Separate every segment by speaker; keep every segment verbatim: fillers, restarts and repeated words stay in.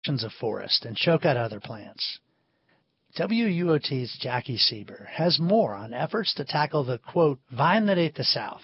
Speaker 1: of forest and choke out other plants. W U O T's Jackie Sieber has more on efforts to tackle the, quote, vine that ate the South.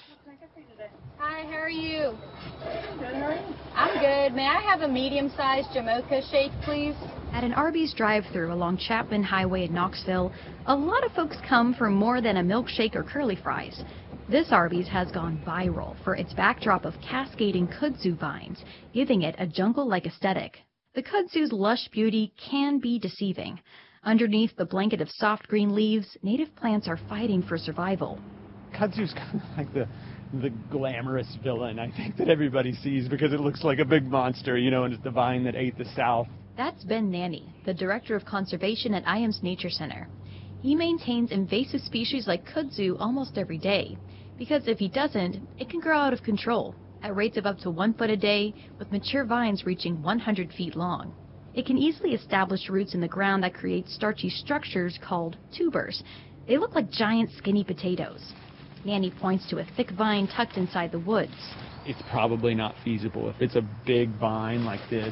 Speaker 2: Hi, how are you? Good, how are you? I'm good. May I have a medium-sized Jamocha shake, please? At an Arby's drive-thru along Chapman Highway in Knoxville, a lot of folks come for more than a milkshake or curly fries. This Arby's has gone viral for its backdrop of cascading kudzu vines, giving it a jungle-like aesthetic. The kudzu's lush beauty can be deceiving. Underneath the blanket of soft green leaves, native plants are fighting for survival.
Speaker 3: Kudzu's kind of like the the glamorous villain, I think, that everybody sees because it looks like a big monster, you know, and it's the vine that ate the South.
Speaker 2: That's Ben Nanny, the Director of Conservation at I A M S Nature Center. He maintains invasive species like kudzu almost every day, because if he doesn't, it can grow out of control, at rates of up to one foot a day, with mature vines reaching one hundred feet long. It can easily establish roots in the ground that create starchy structures called tubers. They look like giant skinny potatoes. Nanny points to a thick vine tucked inside the woods.
Speaker 3: It's probably not feasible. If it's a big vine like this,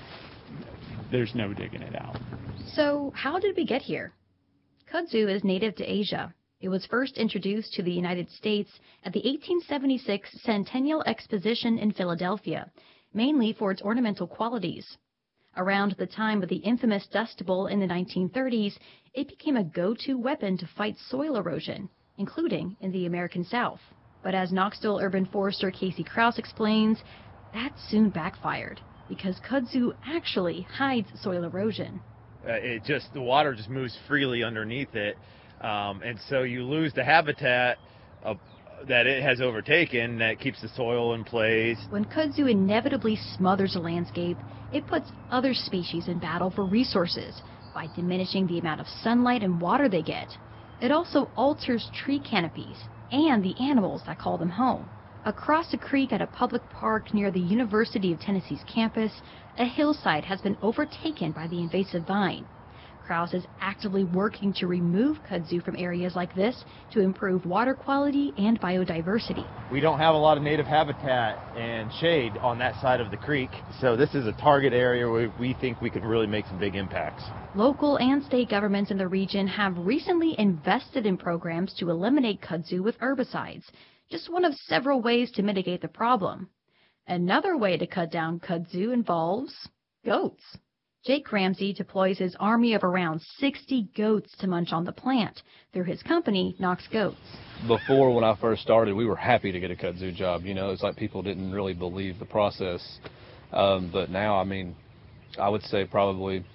Speaker 3: there's no digging it out.
Speaker 2: So how did we get here? Kudzu is native to Asia. It was first introduced to the United States at the eighteen seventy-six Centennial Exposition in Philadelphia, mainly for its ornamental qualities. Around the time of the infamous Dust Bowl in the nineteen thirties, it became a go-to weapon to fight soil erosion, including in the American South. But as Knoxville urban forester Casey Krause explains, that soon backfired because kudzu actually hides soil erosion.
Speaker 4: Uh, it just, the water just moves freely underneath it, um, and so you lose the habitat of, that it has overtaken that keeps the soil in place.
Speaker 2: When kudzu inevitably smothers a landscape, it puts other species in battle for resources by diminishing the amount of sunlight and water they get. It also alters tree canopies and the animals that call them home. Across a creek at a public park near the University of Tennessee's campus, a hillside has been overtaken by the invasive vine. Krause is actively working to remove kudzu from areas like this to improve water quality and biodiversity.
Speaker 4: We don't have a lot of native habitat and shade on that side of the creek, so this is a target area where we think we can really make some big impacts.
Speaker 2: Local and state governments in the region have recently invested in programs to eliminate kudzu with herbicides, just one of several ways to mitigate the problem. Another way to cut down kudzu involves goats. Jake Ramsey deploys his army of around sixty goats to munch on the plant through his company, Knox Goats.
Speaker 5: Before, when I first started, we were happy to get a kudzu job. You know, it's like people didn't really believe the process. Um, but now, I mean, I would say probably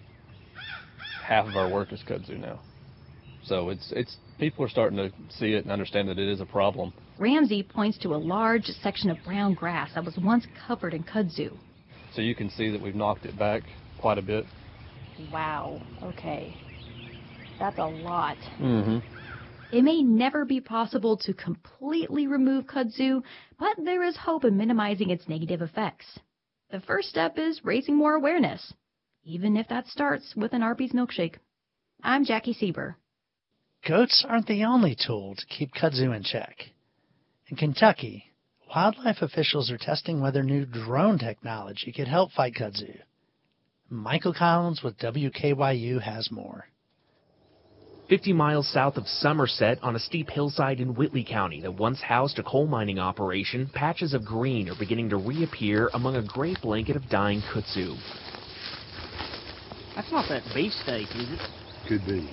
Speaker 5: half of our work is kudzu now. So it's it's people are starting to see it and understand that it is a problem.
Speaker 2: Ramsey points to a large section of brown grass that was once covered in kudzu.
Speaker 5: So you can see that we've knocked it back quite a bit.
Speaker 2: Wow, okay. That's a lot.
Speaker 5: Mm-hmm.
Speaker 2: It may never be possible to completely remove kudzu, but there is hope in minimizing its negative effects. The first step is raising more awareness, even if that starts with an Arby's milkshake. I'm Jackie Sieber.
Speaker 1: Goats aren't the only tool to keep kudzu in check. In Kentucky, wildlife officials are testing whether new drone technology could help fight kudzu. Michael Collins with W K Y U has more.
Speaker 6: fifty miles south of Somerset, on a steep hillside in Whitley County that once housed a coal mining operation, patches of green are beginning to reappear among a gray blanket of dying kudzu.
Speaker 7: That's not that beefsteak, is it?
Speaker 8: Could be.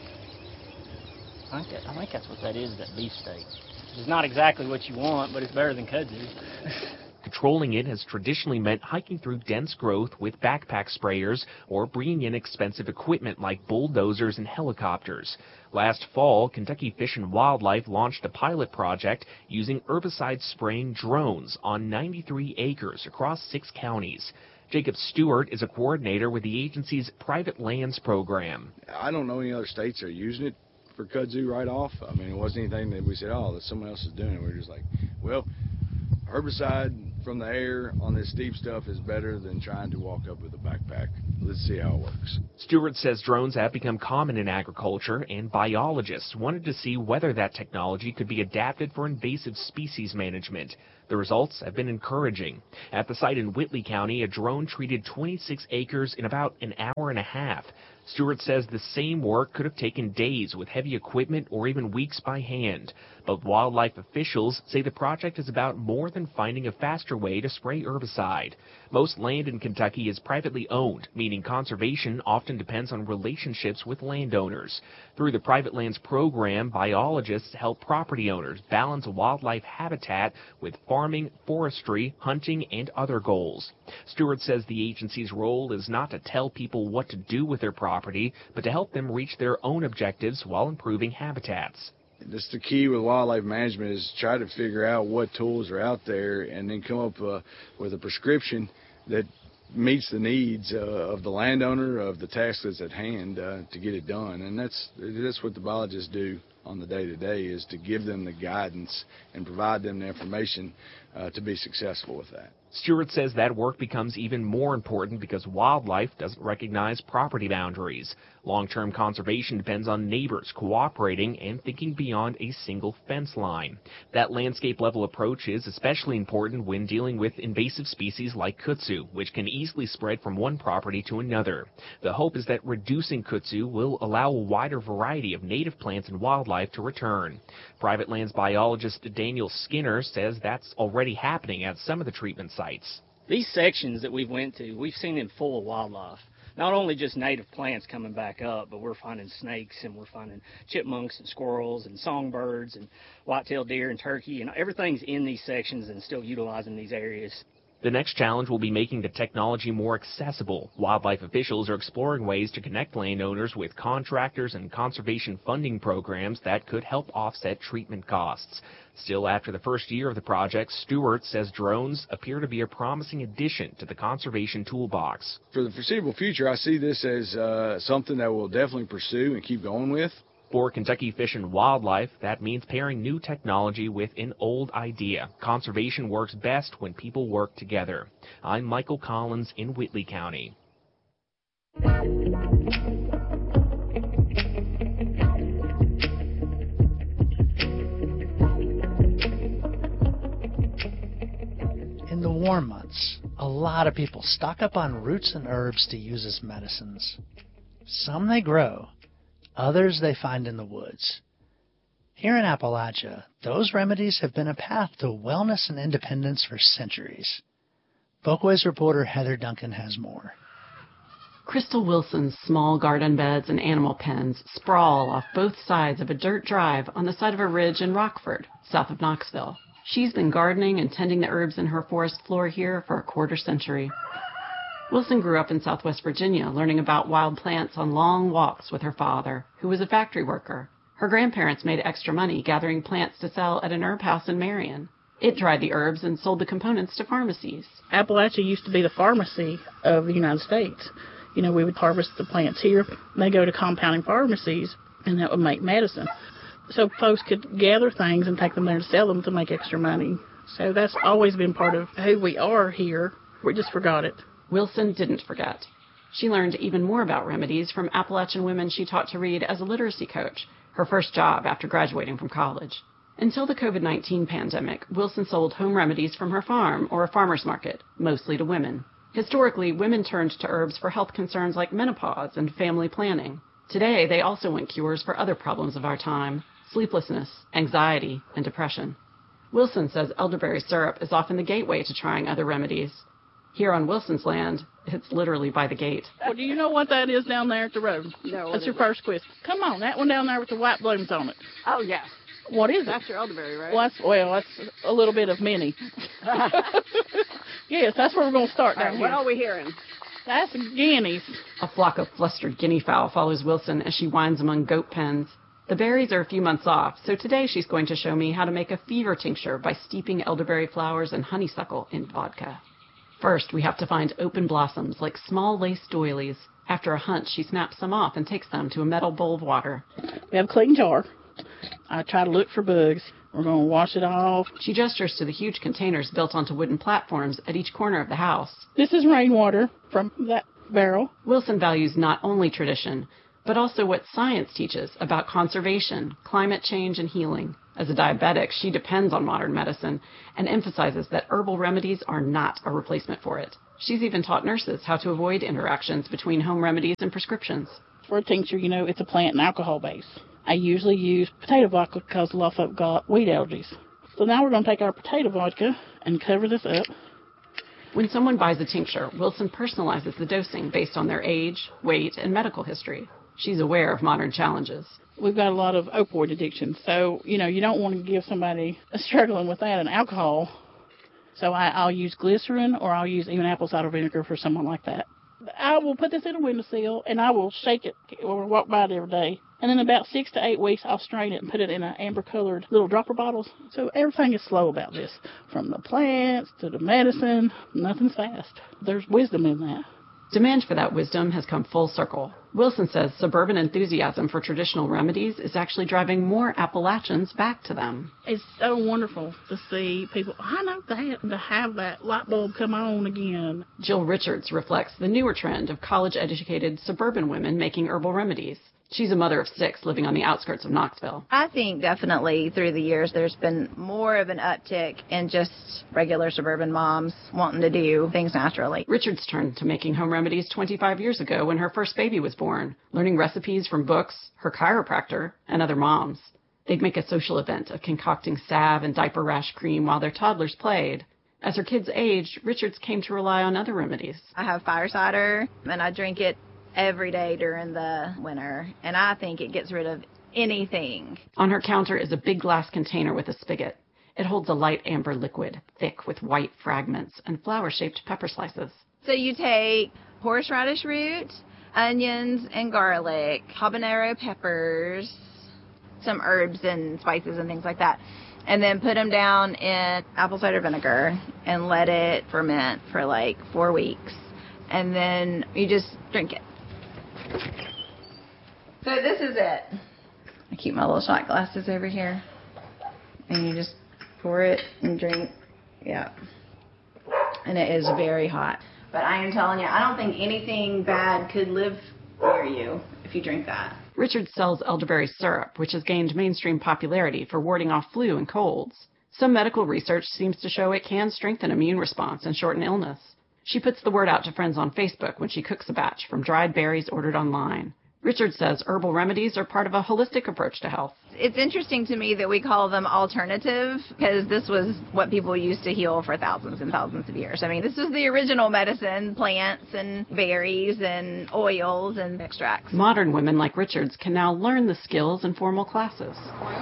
Speaker 7: I think, that, I think that's what that is, that beefsteak. It's not exactly what you want, but it's better than kudzu.
Speaker 6: Controlling it has traditionally meant hiking through dense growth with backpack sprayers or bringing in expensive equipment like bulldozers and helicopters. Last fall, Kentucky Fish and Wildlife launched a pilot project using herbicide-spraying drones on ninety-three acres across six counties. Jacob Stewart is a coordinator with the agency's private lands program.
Speaker 8: I don't know any other states that are using it for kudzu right off. I mean, it wasn't anything that we said, oh, that someone else is doing it. We were just like, well, herbicide from the air on this steep stuff is better than trying to walk up with a backpack. let's see how it works.
Speaker 6: Stewart says drones have become common in agriculture, and biologists wanted to see whether that technology could be adapted for invasive species management. The results have been encouraging. At the site in Whitley County, a drone treated twenty-six acres in about an hour and a half. Stewart says the same work could have taken days with heavy equipment or even weeks by hand. But wildlife officials say the project is about more than finding a faster way to spray herbicide. Most land in Kentucky is privately owned, meaning conservation often depends on relationships with landowners. Through the Private Lands Program, biologists help property owners balance wildlife habitat with farming, forestry, hunting, and other goals. Stewart says the agency's role is not to tell people what to do with their property, but to help them reach their own objectives while improving habitats.
Speaker 8: That's the key with wildlife management, is try to figure out what tools are out there and then come up uh, with a prescription that meets the needs uh, of the landowner, of the task that's at hand uh, to get it done. And that's that's what the biologists do on the day-to-day, is to give them the guidance and provide them the information uh, to be successful with that.
Speaker 6: Stewart says that work becomes even more important because wildlife doesn't recognize property boundaries. Long-term conservation depends on neighbors cooperating and thinking beyond a single fence line. That landscape-level approach is especially important when dealing with invasive species like kudzu, which can easily spread from one property to another. The hope is that reducing kudzu will allow a wider variety of native plants and wildlife to return. Private Lands biologist Daniel Skinner says that's already happening at some of the treatment sites.
Speaker 7: These sections that we've went to, we've seen them full of wildlife. Not only just native plants coming back up, but we're finding snakes, and we're finding chipmunks and squirrels and songbirds and white-tailed deer and turkey, and everything's in these sections and still utilizing these areas.
Speaker 6: The next challenge will be making the technology more accessible. Wildlife officials are exploring ways to connect landowners with contractors and conservation funding programs that could help offset treatment costs. Still, after the first year of the project, Stewart says drones appear to be a promising addition to the conservation toolbox.
Speaker 8: For the foreseeable future, I see this as uh, something that we'll definitely pursue and keep going with.
Speaker 6: For Kentucky Fish and Wildlife, that means pairing new technology with an old idea. Conservation works best when people work together. I'm Michael Collins in Whitley County.
Speaker 1: In the warm months, a lot of people stock up on roots and herbs to use as medicines. Some they grow. Others they find in the woods. Here in Appalachia, those remedies have been a path to wellness and independence for centuries. Folkways reporter Heather Duncan has more.
Speaker 9: Crystal Wilson's small garden beds and animal pens sprawl off both sides of a dirt drive on the side of a ridge in Rockford, south of Knoxville. She's been gardening and tending the herbs in her forest floor here for a quarter century. Wilson grew up in Southwest Virginia, learning about wild plants on long walks with her father, who was a factory worker. Her grandparents made extra money gathering plants to sell at an herb house in Marion. It dried the herbs and sold the components to pharmacies.
Speaker 10: Appalachia used to be the pharmacy of the United States. You know, we would harvest the plants here. They go to compounding pharmacies, and that would make medicine. So folks could gather things and take them there to sell them to make extra money. So that's always been part of who we are here. We just forgot it.
Speaker 9: Wilson didn't forget. She learned even more about remedies from Appalachian women she taught to read as a literacy coach, her first job after graduating from college. Until the COVID nineteen pandemic, Wilson sold home remedies from her farm or a farmer's market, mostly to women. Historically, women turned to herbs for health concerns like menopause and family planning. Today, they also want cures for other problems of our time: sleeplessness, anxiety, and depression. Wilson says elderberry syrup is often the gateway to trying other remedies. Here on Wilson's land, it's literally by the gate.
Speaker 10: Well, do you know what that is down there at the road?
Speaker 11: No.
Speaker 10: That's your first quiz. Come on, that one down there with the white blooms on it.
Speaker 11: Oh, yeah.
Speaker 10: What is
Speaker 11: that's
Speaker 10: it?
Speaker 11: That's your elderberry, right?
Speaker 10: Well, that's, well, that's a little bit of mini. Yes, that's where we're going to start down
Speaker 11: right,
Speaker 10: here.
Speaker 11: What are we hearing?
Speaker 10: That's guineas.
Speaker 9: A flock of flustered guinea fowl follows Wilson as she winds among goat pens. The berries are a few months off, so today she's going to show me how to make a fever tincture by steeping elderberry flowers and honeysuckle in vodka. First, we have to find open blossoms like small lace doilies. After a hunt, she snaps some off and takes them to a metal bowl of water.
Speaker 10: We have a clean jar. I try to look for bugs. We're going to wash it off.
Speaker 9: She gestures to the huge containers built onto wooden platforms at each corner of the house.
Speaker 10: This is rainwater from that barrel.
Speaker 9: Wilson values not only tradition, but also what science teaches about conservation, climate change, and healing. As a diabetic, she depends on modern medicine and emphasizes that herbal remedies are not a replacement for it. She's even taught nurses how to avoid interactions between home remedies and prescriptions.
Speaker 10: For a tincture, you know, it's a plant and alcohol base. I usually use potato vodka because a lot of folk got wheat allergies. So now we're going to take our potato vodka and cover this up.
Speaker 9: When someone buys a tincture, Wilson personalizes the dosing based on their age, weight, and medical history. She's aware of modern challenges.
Speaker 10: We've got a lot of opioid addiction, so, you know, you don't want to give somebody struggling with that and alcohol. So I, I'll use glycerin, or I'll use even apple cider vinegar for someone like that. I will put this in a windowsill, and I will shake it or walk by it every day. And in about six to eight weeks, I'll strain it and put it in an amber-colored little dropper bottles. So everything is slow about this, from the plants to the medicine. Nothing's fast. There's wisdom in that.
Speaker 9: Demand for that wisdom has come full circle. Wilson says suburban enthusiasm for traditional remedies is actually driving more Appalachians back to them.
Speaker 10: It's so wonderful to see people, I know that, to have that light bulb come on again.
Speaker 9: Jill Richards reflects the newer trend of college-educated suburban women making herbal remedies. She's a mother of six living on the outskirts of Knoxville.
Speaker 11: I think definitely through the years there's been more of an uptick in just regular suburban moms wanting to do things naturally.
Speaker 9: Richards turned to making home remedies twenty-five years ago when her first baby was born, learning recipes from books, her chiropractor, and other moms. They'd make a social event of concocting salve and diaper rash cream while their toddlers played. As her kids aged, Richards came to rely on other remedies.
Speaker 11: I have fire cider, and I drink it every day during the winter, and I think it gets rid of anything.
Speaker 9: On her counter is a big glass container with a spigot. It holds a light amber liquid, thick with white fragments and flower-shaped pepper slices.
Speaker 11: So you take horseradish root, onions and garlic, habanero peppers, some herbs and spices and things like that, and then put them down in apple cider vinegar and let it ferment for like four weeks. And then you just drink it. So this is it. I keep my little shot glasses over here. And you just pour it and drink. Yeah. And it is very hot. But I am telling you, I don't think anything bad could live near you if you drink that.
Speaker 9: Richard sells elderberry syrup, which has gained mainstream popularity for warding off flu and colds. Some medical research seems to show it can strengthen immune response and shorten illness. She puts the word out to friends on Facebook when she cooks a batch from dried berries ordered online. Richard says herbal remedies are part of a holistic approach to health.
Speaker 11: It's interesting to me that we call them alternative, because this was what people used to heal for thousands and thousands of years. I mean, this is the original medicine, plants and berries and oils and extracts.
Speaker 9: Modern women like Richards can now learn the skills in formal classes.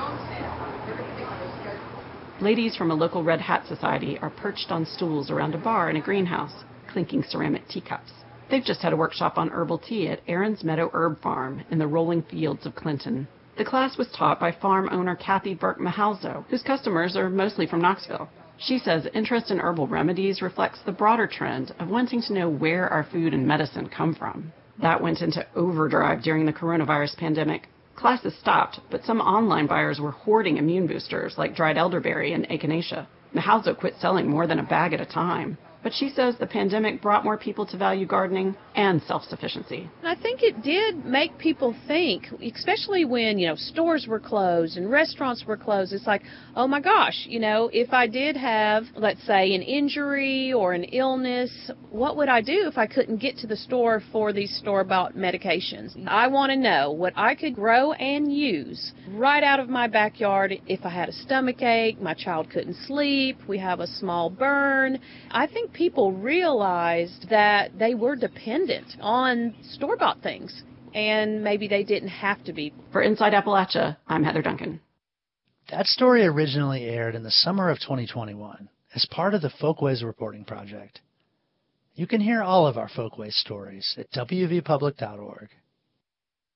Speaker 9: Ladies from a local Red Hat Society are perched on stools around a bar in a greenhouse, clinking ceramic teacups. They've just had a workshop on herbal tea at Aaron's Meadow Herb Farm in the rolling fields of Clinton. The class was taught by farm owner Kathy Burke Mahalzo, whose customers are mostly from Knoxville. She says interest in herbal remedies reflects the broader trend of wanting to know where our food and medicine come from. That went into overdrive during the coronavirus pandemic. Classes stopped, but some online buyers were hoarding immune boosters like dried elderberry and echinacea. Mahalzo quit selling more than a bag at a time. But she says the pandemic brought more people to value gardening and self-sufficiency.
Speaker 12: I think it did make people think, especially when, you know, stores were closed and restaurants were closed. It's like, oh my gosh, you know, if I did have, let's say, an injury or an illness, what would I do if I couldn't get to the store for these store-bought medications? I want to know what I could grow and use right out of my backyard if I had a stomach ache, my child couldn't sleep, we have a small burn. I think people realized that they were dependent on store-bought things, and maybe they didn't have to be.
Speaker 9: For Inside Appalachia, I'm Heather Duncan.
Speaker 1: That story originally aired in the summer of twenty twenty-one as part of the Folkways Reporting Project. You can hear all of our Folkways stories at w v public dot org.